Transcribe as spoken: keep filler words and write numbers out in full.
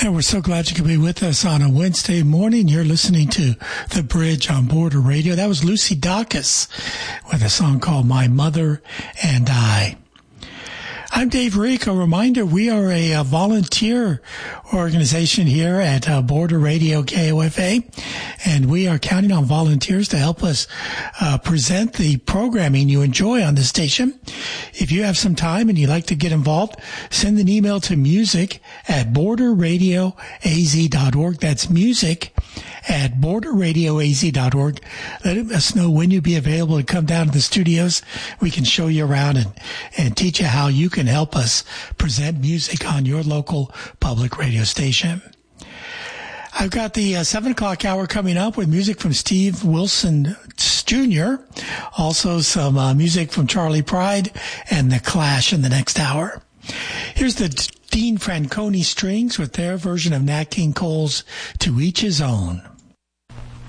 And we're so glad you could be with us on a Wednesday morning. You're listening to The Bridge on Border Radio. That was Lucy Dacus with a song called My Mother and I. I'm Dave Reek. A reminder, we are a, a volunteer organization here at uh, Border Radio K O F A, and we are counting on volunteers to help us uh, present the programming you enjoy on the station. If you have some time and you'd like to get involved, send an email to music at border radio a z dot org. That's music at border radio a z dot org. Let us know when you'll be available to come down to the studios. We can show you around and, and teach you how you can help us present music on your local public radio station. I've got the uh, seven o'clock hour coming up with music from Steve Wilson Junior Also some uh, music from Charlie Pride and The Clash in the next hour. Here's the Dean Franconi Strings with their version of Nat King Cole's To Each His Own.